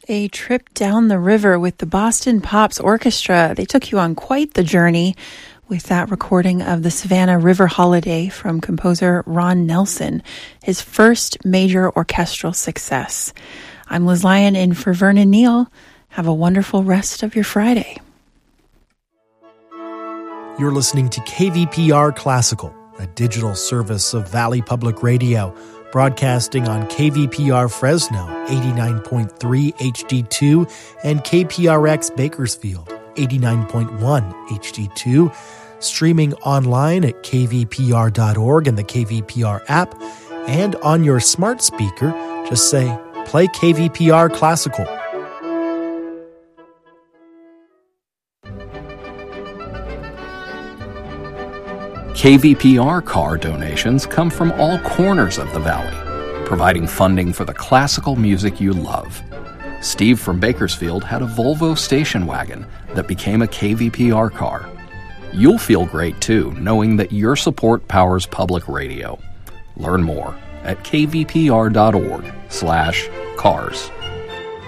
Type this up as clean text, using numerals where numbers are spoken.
A trip down the river with the Boston Pops Orchestra. They took you on quite the journey with that recording of the Savannah River Holiday from composer Ron Nelson, his first major orchestral success. I'm Liz Lyon in for Vernon Neal. Have a wonderful rest of your Friday. You're listening to KVPR Classical, a digital service of Valley Public Radio, broadcasting on KVPR Fresno 89.3 HD2 and KPRX Bakersfield 89.1 HD2, streaming online at kvpr.org and the KVPR app, and on your smart speaker, just say, play KVPR Classical. KVPR car donations come from all corners of the Valley, providing funding for the classical music you love. Steve from Bakersfield had a Volvo station wagon that became a KVPR car. You'll feel great, too, knowing that your support powers public radio. Learn more at kvpr.org/cars.